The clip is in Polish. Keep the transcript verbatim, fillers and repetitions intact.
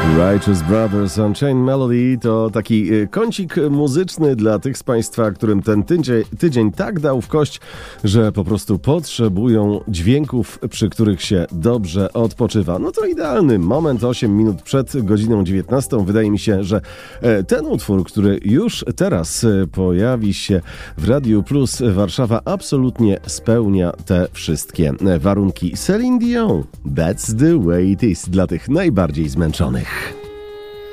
Righteous Brothers, Unchained Melody to taki kącik muzyczny dla tych z Państwa, którym ten tydzień, tydzień tak dał w kość, że po prostu potrzebują dźwięków, przy których się dobrze odpoczywa. No to idealny moment, osiem minut przed godziną dziewiętnastą. Wydaje mi się, że ten utwór, który już teraz pojawi się w Radiu Plus Warszawa, absolutnie spełnia te wszystkie warunki. Celine Dion, That's the way it is, dla tych najbardziej zmęczonych.